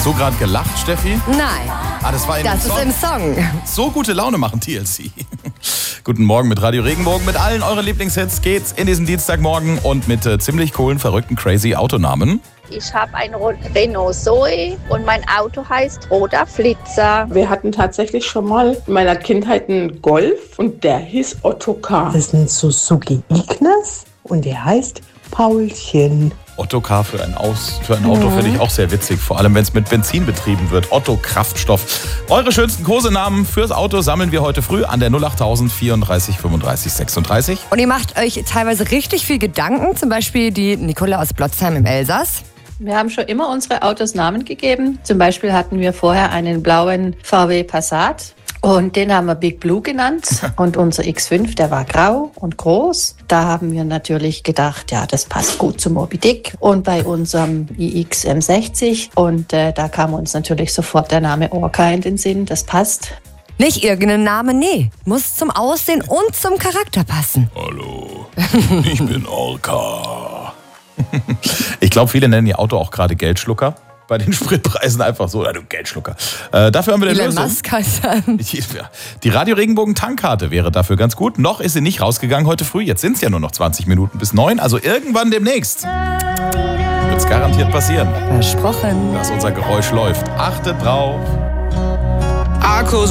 du gerade gelacht, Steffi? Nein. Das war Das ist im Song. So gute Laune machen TLC. Guten Morgen mit Radio Regenbogen. Mit allen euren Lieblingshits geht's in diesem Dienstagmorgen und mit ziemlich coolen, verrückten, crazy Autonamen. Ich habe ein Renault Zoe und mein Auto heißt Roter Flitzer. Wir hatten tatsächlich schon mal in meiner Kindheit einen Golf und der hieß Ottokar. Das ist ein Suzuki Ignis und der heißt Paulchen. Ottokar für ein Auto finde ich auch sehr witzig, vor allem wenn es mit Benzin betrieben wird. Otto Kraftstoff. Eure schönsten Kosenamen fürs Auto sammeln wir heute früh an der 08000 34 35 36. Und ihr macht euch teilweise richtig viel Gedanken, zum Beispiel die Nicole aus Blotzheim im Elsass. Wir haben schon immer unsere Autos Namen gegeben. Zum Beispiel hatten wir vorher einen blauen VW Passat und den haben wir Big Blue genannt. Und unser X5, der war grau und groß. Da haben wir natürlich gedacht, ja, das passt gut zu Moby Dick. Und bei unserem iX M60 und da kam uns natürlich sofort der Name Orca in den Sinn. Das passt. Nicht irgendein Name, nee. Muss zum Aussehen und zum Charakter passen. Hallo, ich bin Orca. Ich glaube, viele nennen ihr Auto auch gerade Geldschlucker. Bei den Spritpreisen einfach so, du Geldschlucker. Dafür haben wir eine Elon Lösung. Musk heißt er. Die Radio Regenbogen Tankkarte wäre dafür ganz gut. Noch ist sie nicht rausgegangen heute früh. Jetzt sind es ja nur noch 20 Minuten bis 9. Also irgendwann demnächst wird es garantiert passieren, Versprochen. dass unser Geräusch läuft. Achtet drauf.